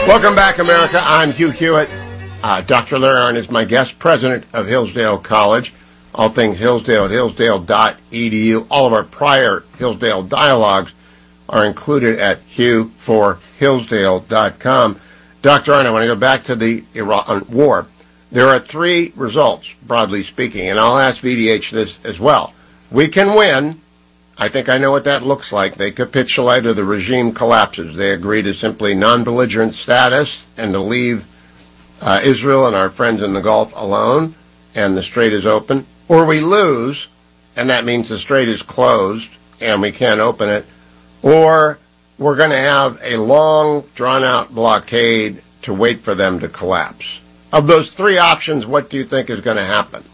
Welcome back, America. I'm Hugh Hewitt. Dr. Larry Arnn is my guest, president of Hillsdale College. All things Hillsdale at hillsdale.edu. All of our prior Hillsdale dialogues are included at hughforhillsdale.com. Dr. Arnn, I want to go back to the Iran war. There are three results, broadly speaking, and I'll ask VDH this as well. We can win. I think I know what that looks like. They capitulate or the regime collapses. They agree to simply non-belligerent status and to leave Israel and our friends in the Gulf alone, and the strait is open. Or we lose, and that means the strait is closed and we can't open it. Or we're going to have a long, drawn-out blockade to wait for them to collapse. Of those three options, what do you think is going to happen?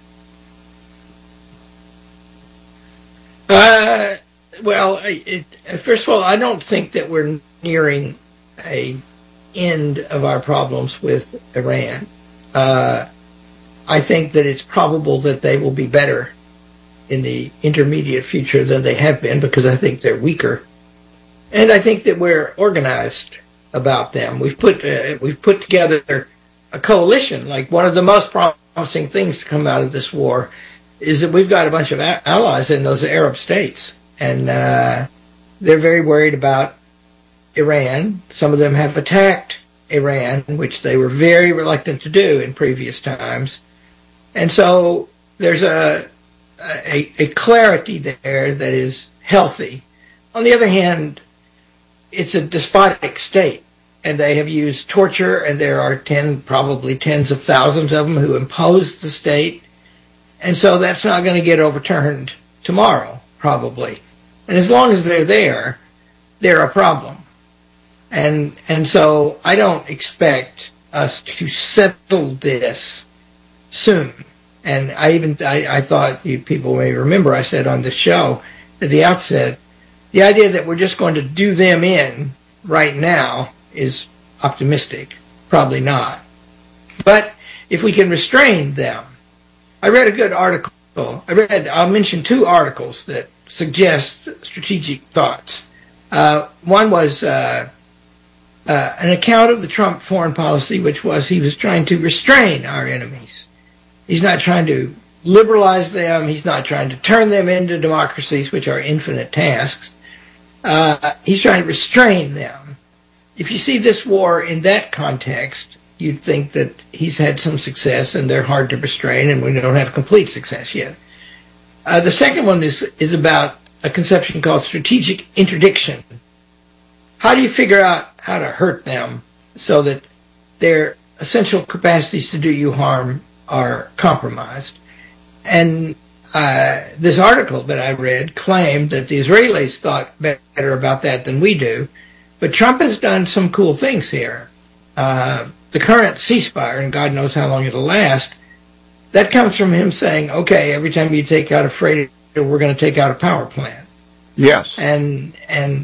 First of all, I don't think that we're nearing an end of our problems with Iran. I think that it's probable that they will be better in the intermediate future than they have been, because I think they're weaker. And I think that we're organized about them. We've put together a coalition. Like, one of the most promising things to come out of this war is that we've got a bunch of allies in those Arab states, and they're very worried about Iran. Some of them have attacked Iran, which they were very reluctant to do in previous times. And so there's a clarity there that is healthy. On the other hand, it's a despotic state, and they have used torture, and there are probably tens of thousands of them who impose the state. And so that's not going to get overturned tomorrow, probably. And as long as they're there, they're a problem. And so I don't expect us to settle this soon. And I thought people may remember I said on the show at the outset, the idea that we're just going to do them in right now is optimistic. Probably not. But if we can restrain them, I read a good article. I'll mention two articles that suggest strategic thoughts. One was an account of the Trump foreign policy, which was he was trying to restrain our enemies. He's not trying to liberalize them. He's not trying to turn them into democracies, which are infinite tasks. He's trying to restrain them. If you see this war in that context, you'd think that he's had some success and they're hard to restrain, and we don't have complete success yet. The second one is about a conception called strategic interdiction. How do you figure out how to hurt them so that their essential capacities to do you harm are compromised? And this article that I read claimed that the Israelis thought better about that than we do, but Trump has done some cool things here. The current ceasefire, and God knows how long it'll last, that comes from him saying, okay, every time you take out a freighter, we're going to take out a power plant. Yes. And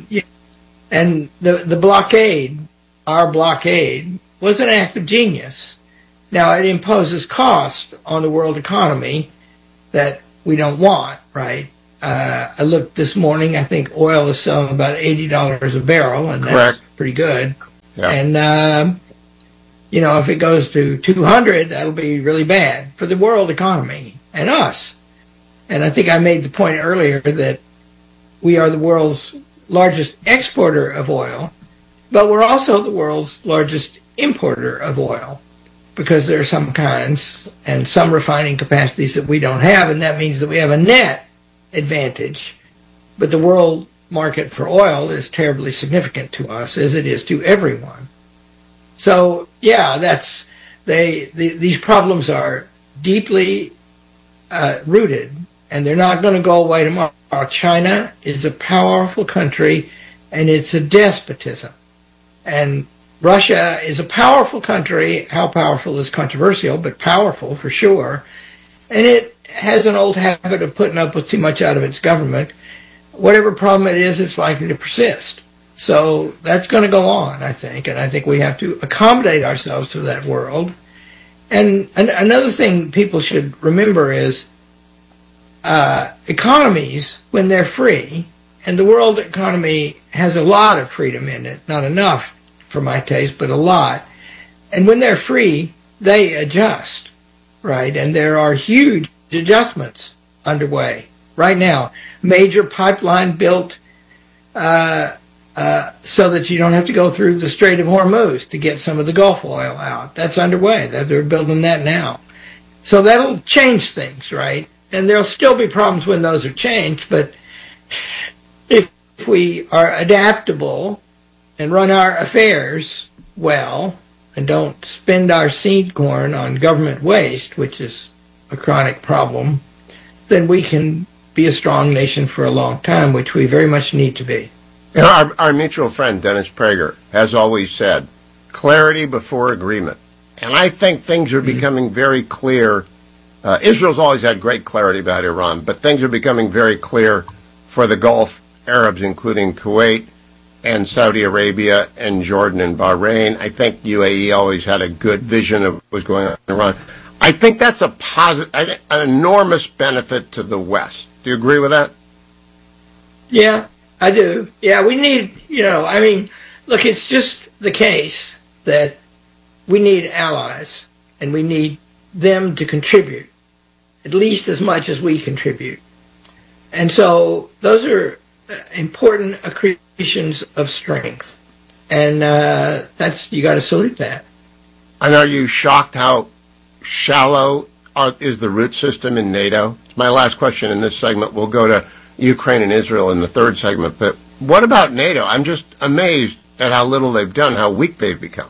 the blockade, our blockade, was an act of genius. Now, it imposes cost on the world economy that we don't want, right? I looked this morning, I think oil is selling about $80 a barrel, and that's pretty good. Yeah. And, if it goes to 200, that'll be really bad for the world economy and us. And I think I made the point earlier that we are the world's largest exporter of oil, but we're also the world's largest importer of oil, because there are some kinds and some refining capacities that we don't have, and that means that we have a net advantage. But the world market for oil is terribly significant to us, as it is to everyone. So, yeah, these problems are deeply rooted, and they're not going to go away tomorrow. China is a powerful country, and it's a despotism. And Russia is a powerful country. How powerful is controversial, but powerful for sure. And it has an old habit of putting up with too much out of its government. Whatever problem it is, it's likely to persist. So that's going to go on, I think, and I think we have to accommodate ourselves to that world. And another thing people should remember is economies, when they're free, and the world economy has a lot of freedom in it, not enough, for my taste, but a lot. And when they're free, they adjust, right? And there are huge adjustments underway right now. Major pipeline built so that you don't have to go through the Strait of Hormuz to get some of the Gulf oil out. That's underway. They're building that now. So that'll change things, right? And there'll still be problems when those are changed, but if we are adaptable and run our affairs well and don't spend our seed corn on government waste, which is a chronic problem, then we can be a strong nation for a long time, which we very much need to be. You know, our mutual friend, Dennis Prager, has always said, clarity before agreement. And I think things are becoming very clear. Israel's always had great clarity about Iran, but things are becoming very clear for the Gulf Arabs, including Kuwait and Saudi Arabia and Jordan and Bahrain. I think UAE always had a good vision of what was going on in Iran. I think that's a positive, an enormous benefit to the West. Do you agree with that? Yeah, I do. Yeah, we need, look, it's just the case that we need allies, and we need them to contribute at least as much as we contribute. And so those are important accretions of strength. And you got to salute that. And are you shocked how shallow is the root system in NATO? It's my last question in this segment. We'll go to Ukraine and Israel in the third segment. But what about NATO? I'm just amazed at how little they've done, how weak they've become.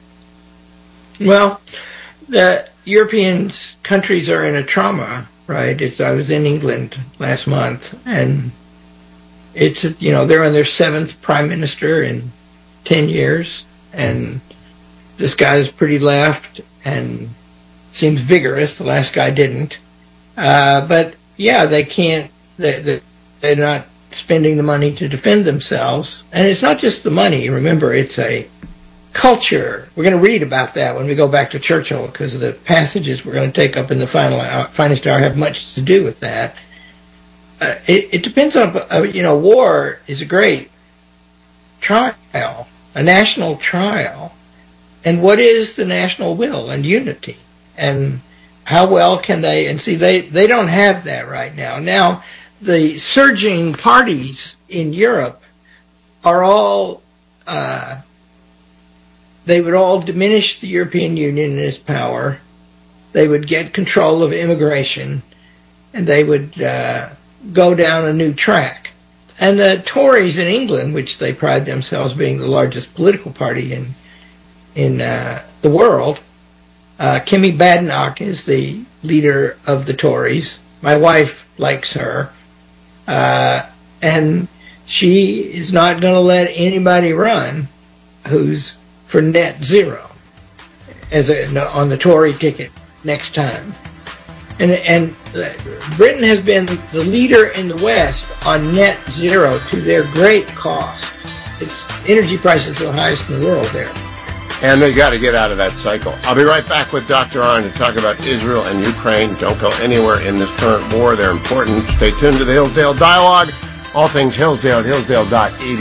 Well, the European countries are in a trauma, right? I was in England last month, and it's, they're on their 7th prime minister in 10 years, and this guy's pretty left and seems vigorous. The last guy didn't. But, yeah, they can't, they're not spending the money to defend themselves. And it's not just the money. Remember, it's a culture. We're going to read about that when we go back to Churchill, because the passages we're going to take up in the finest hour have much to do with that. It depends on, war is a great trial, a national trial. And what is the national will and unity? And how well can they, and see, they don't have that right now. Now, the surging parties in Europe are all, they would all diminish the European Union in its power. They would get control of immigration, and they would go down a new track. And the Tories in England, which they pride themselves being the largest political party in the world, Kemi Badenoch is the leader of the Tories. My wife likes her. And she is not going to let anybody run who's for net zero on the Tory ticket next time. And Britain has been the leader in the West on net zero to their great cost. Its energy prices are the highest in the world there. And they got to get out of that cycle. I'll be right back with Dr. Arnn to talk about Israel and Ukraine. Don't go anywhere in this current war. They're important. Stay tuned to the Hillsdale Dialogue. All things Hillsdale at hillsdale.edu.